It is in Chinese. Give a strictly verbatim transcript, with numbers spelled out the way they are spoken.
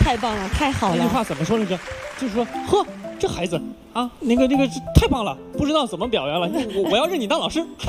太棒了，太好了。 那句话怎么说来着？就是说，呵，这孩子啊，那个那个太棒了，不知道怎么表扬了，我我要认你当老师。